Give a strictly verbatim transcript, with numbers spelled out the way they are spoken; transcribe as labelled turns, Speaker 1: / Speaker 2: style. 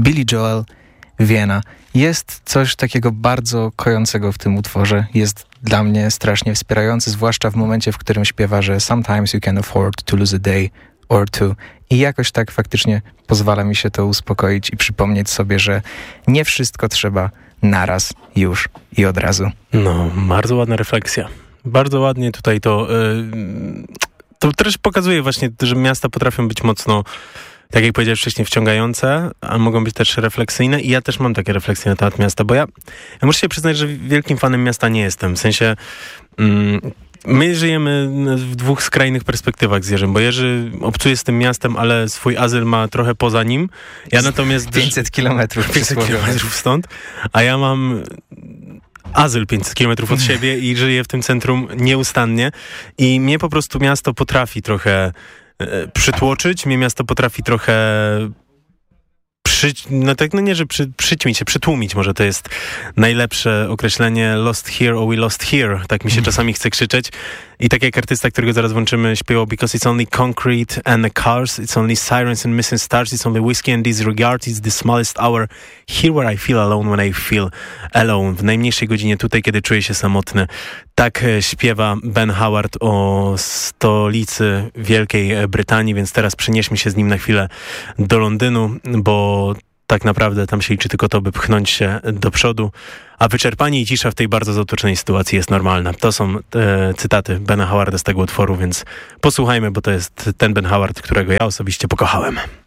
Speaker 1: Billy Joel, Vienna. Jest coś takiego bardzo kojącego w tym utworze. Jest dla mnie strasznie wspierający, zwłaszcza w momencie, w którym śpiewa, że sometimes you can afford to lose a day or two. I jakoś tak faktycznie pozwala mi się to uspokoić i przypomnieć sobie, że nie wszystko trzeba naraz, już i od razu.
Speaker 2: No, bardzo ładna refleksja. Bardzo ładnie tutaj to... Yy, to też pokazuje właśnie, że miasta potrafią być mocno, tak jak powiedziałeś wcześniej, wciągające, a mogą być też refleksyjne i ja też mam takie refleksje na temat miasta, bo ja, ja muszę się przyznać, że wielkim fanem miasta nie jestem. W sensie mm, my żyjemy w dwóch skrajnych perspektywach z Jerzym, bo Jerzy obcuje z tym miastem, ale swój azyl ma trochę poza nim. Ja natomiast...
Speaker 1: pięćset kilometrów.
Speaker 2: pięćset kilometrów stąd, a ja mam... azyl pięćset kilometrów od siebie i żyję w tym centrum nieustannie i mnie po prostu miasto potrafi trochę e, przytłoczyć, mnie miasto potrafi trochę przy, no tak, no nie, że przy, przyćmić się, przytłumić, może to jest najlepsze określenie, lost here or we lost here, tak mi się czasami chce krzyczeć i tak jak artysta, którego zaraz włączymy, śpiewał because it's only concrete and the cars, it's only sirens and missing stars, it's only whiskey and disregard, it's the smallest hour here where I feel alone when I feel alone, w najmniejszej godzinie tutaj, kiedy czuję się samotny. Tak śpiewa Ben Howard o stolicy Wielkiej Brytanii, więc teraz przenieśmy się z nim na chwilę do Londynu, bo tak naprawdę tam się liczy tylko to, by pchnąć się do przodu, a wyczerpanie i cisza w tej bardzo zatłoczonej sytuacji jest normalna. To są e, cytaty Bena Howarda z tego utworu, więc posłuchajmy, bo to jest ten Ben Howard, którego ja osobiście pokochałem.